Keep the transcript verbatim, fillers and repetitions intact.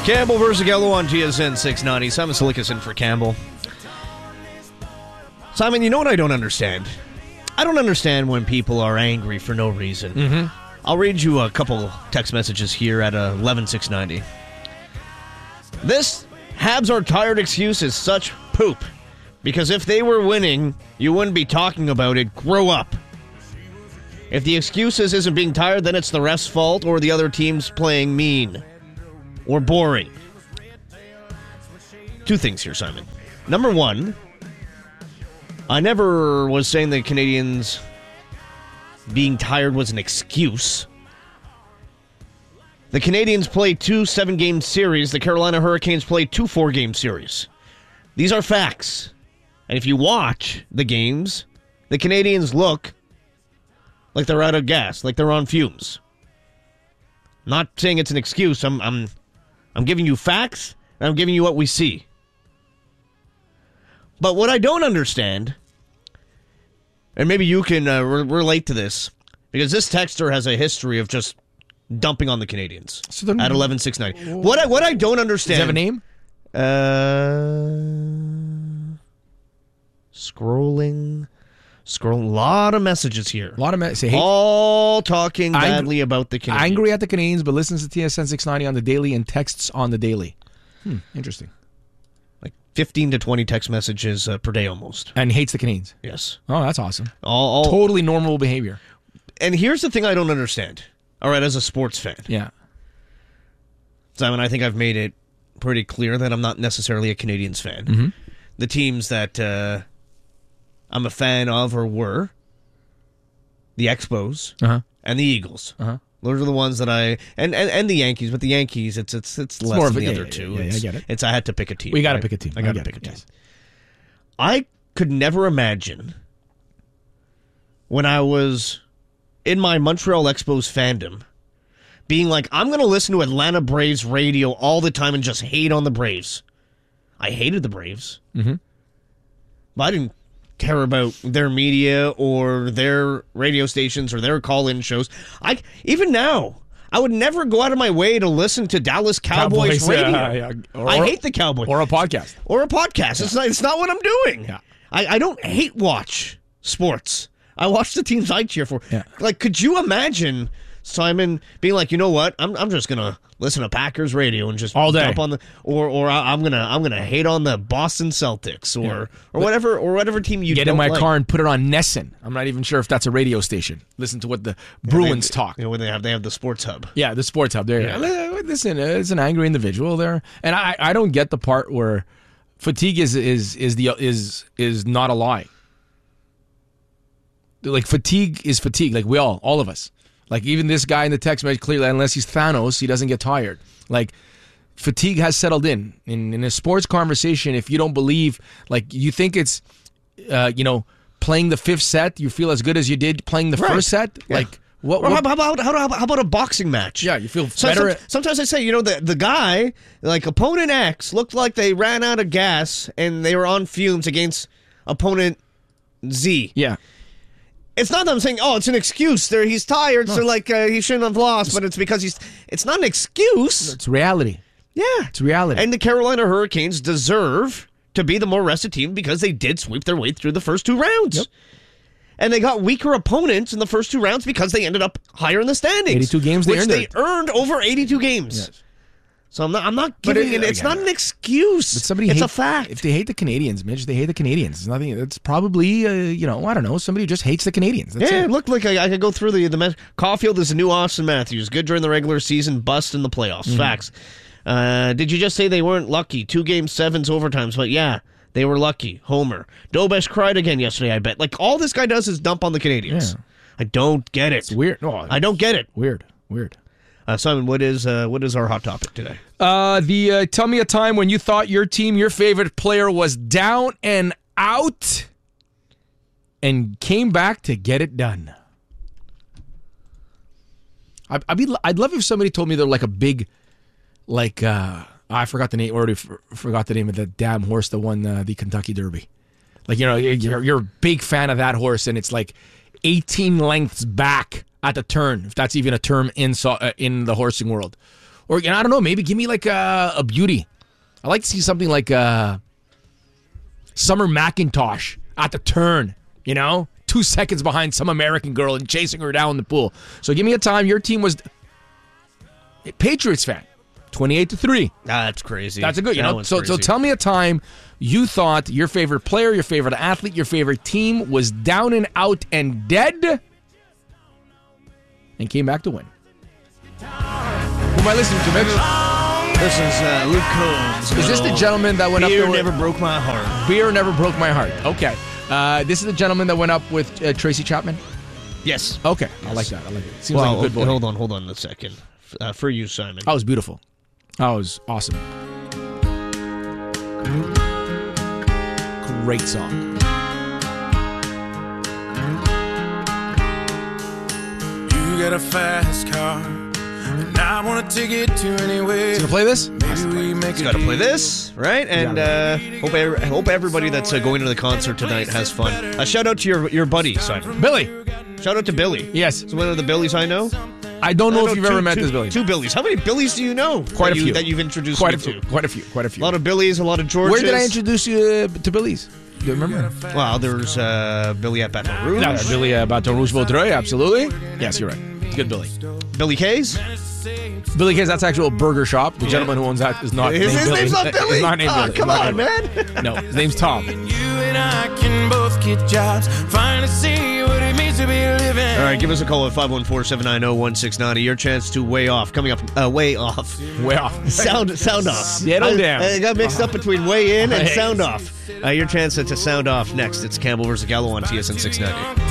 Campbell versus Gallo on T S N six ninety. Simon Silikas in for Campbell. Simon, you know what I don't understand? I don't understand when people are angry for no reason. Mm-hmm. I'll read you a couple text messages here at uh, eleven six ninety. This Habs are tired excuse is such poop. Because if they were winning, you wouldn't be talking about it. Grow up. If the excuse is isn't being tired, then it's the ref's fault or the other team's playing mean. Or boring. Two things here, Simon. Number one, I never was saying the Canadians being tired was an excuse. The Canadians played two seven-game series. The Carolina Hurricanes played two four-game series. These are facts. And if you watch the games, the Canadians look like they're out of gas, like they're on fumes. Not saying it's an excuse. I'm I'm I'm giving you facts, and I'm giving you what we see. But what I don't understand, and maybe you can uh, re- relate to this, because this texter has a history of just dumping on the Canadians so then, at eleven six ninety. What I, what I don't understand... Does it have a name? Uh, scrolling... Scrolling, a lot of messages here. A lot of messages. All talking badly angry, about the Canadians. Angry at the Canadians, but listens to T S N six ninety on the daily and texts on the daily. Hmm, interesting. Like fifteen to twenty text messages uh, per day almost. And hates the Canadians. Yes. Oh, that's awesome. All, all Totally normal behavior. And here's the thing I don't understand. All right, as a sports fan. Yeah. Simon, I think I've made it pretty clear that I'm not necessarily a Canadians fan. Mm-hmm. The teams that... Uh, I'm a fan of or were the Expos uh-huh. and the Eagles. Uh-huh. Those are the ones that I and, and, and the Yankees, but the Yankees it's it's it's, it's less more than of a, the yeah, other yeah, two. Yeah, yeah, it's, I get it. It's I had to pick a team. We got to right? pick a team. I got to I pick a it, team. Yes. I could never imagine when I was in my Montreal Expos fandom being like, I'm going to listen to Atlanta Braves radio all the time and just hate on the Braves. I hated the Braves. Mm-hmm. But I didn't care about their media or their radio stations or their call-in shows. I even now, I would never go out of my way to listen to Dallas Cowboys, Cowboys radio. yeah, yeah. Or, I hate the Cowboys. Or a podcast. Or a podcast. Yeah. It's not, it's not what I'm doing. Yeah. I, I don't hate watch sports. I watch the teams I cheer for. Yeah. Like, could you imagine Simon being like, you know what? I'm I'm just gonna listen to Packers radio and just all day dump on the or or I'm gonna I'm gonna hate on the Boston Celtics or yeah. or whatever or whatever team you get don't in my like. car and put it on Nesson. I'm not even sure if that's a radio station. Listen to what the Bruins yeah, they, talk. You know, when they have they have the Sports Hub. Yeah, the Sports Hub. There, yeah. yeah. Listen, it's an angry individual there, and I I don't get the part where fatigue is is is the is is not a lie. Like fatigue is fatigue. Like we all, all of us. Like even this guy in the text message clearly, unless he's Thanos, he doesn't get tired. Like fatigue has settled in. In in a sports conversation, if you don't believe, like you think it's, uh, you know, playing the fifth set, you feel as good as you did playing the right. first set. Yeah. Like what? Or what how about how about how about a boxing match? Yeah, you feel so, better. Some, sometimes I say, you know, the the guy like opponent X looked like they ran out of gas and they were on fumes against opponent Z. Yeah. It's not that I'm saying, oh, it's an excuse. There, he's tired, no. so like uh, he shouldn't have lost. But it's because he's. It's not an excuse. It's reality. Yeah, it's reality. And the Carolina Hurricanes deserve to be the more rested team because they did sweep their way through the first two rounds. Yep. And they got weaker opponents in the first two rounds because they ended up higher in the standings. eighty-two games, they which earned they it. earned over eighty-two games. Yes. So I'm not. I'm not giving it. it it's not an excuse. But somebody it's hate, a fact. If they hate the Canadians, Mitch, they hate the Canadians. It's nothing. It's probably uh, you know I don't know. Somebody who just hates the Canadians. That's yeah, it. Look like I, I could go through the the. Caulfield is the new Austin Matthews. Good during the regular season, bust in the playoffs. Mm-hmm. Facts. Uh, did you just say they weren't lucky? Two games, sevens, overtimes. But yeah, they were lucky. Homer. Dobesh cried again yesterday. I bet. Like all this guy does is dump on the Canadians. Yeah. I don't get it. It's weird. No, I don't get it. Weird. Weird. Uh, Simon, what is uh, what is our hot topic today? Uh, the uh, tell me a time when you thought your team, your favorite player, was down and out, and came back to get it done. I, I'd be, I'd love if somebody told me they're like a big, like uh, I forgot the name. Already f- forgot the name of the damn horse that won uh, the Kentucky Derby. Like you know, you're you're a big fan of that horse, and it's like eighteen lengths back at the turn, if that's even a term in so, uh, in the horsing world, Or, you know, I don't know, maybe give me like a, a beauty. I like to see something like uh, Summer McIntosh at the turn, you know? Two seconds behind some American girl and chasing her down the pool. So give me a time your team was a Patriots fan. twenty-eight to three. Ah, that's crazy. That's a good, you That know. one's So crazy. so tell me a time you thought your favorite player, your favorite athlete, your favorite team was down and out and dead and came back to win. Who am I listening to, Mitch? This is uh, Luke Combs. Is this the Oh, gentleman that went Beer up there never with, broke my heart. Beer never broke my heart. Okay. Uh, this is the gentleman that went up with uh, Tracy Chapman? Yes. Okay. I like that. I like it. Seems Well, like a good boy. hold on, hold on a second. Uh, for you, Simon. That was beautiful. That was awesome. Great song. You got a fast car, and I want to take it to anywhere. You gonna play this? Maybe we make Got to play this, right? And uh, hope ev- hope everybody that's uh, going to the concert tonight has fun. Uh, shout out to your your buddy, Simon. Billy. Shout out to Billy. Yes. It's one of the Billies I know. I don't know I if you've two- ever met two- this Billy. Two Billies. How many Billies do you know? Quite that a you, few. that you've introduced Quite me a few. to. Quite a few. Quite a few. A lot of Billies, a lot of Georges. Where did I introduce you uh, to Billy's? Do you remember? Well, there's uh, Billy at Baton Rouge. No, Billy uh, Baton Rouge Vaudreuil, absolutely. Yes, you're right. Good Billy. Billy K's. Billy K's, that's actual burger shop. The gentleman who owns that is not His, named his Billy. name's not Billy. He's not named oh, Billy. come He's not on, named Billy. man. No, his name's Tom. You and I can both get jobs, finally see what it means to be living. All right, give us a call at five one four, seven nine zero, one six nine zero. Your chance to way off. Coming up, uh, way off. Way off. Sound sound off. Settle I, down. I got mixed up between way in and Hey. sound off. Uh, your chance to sound off next. It's Campbell versus Gallo on T S N six ninety.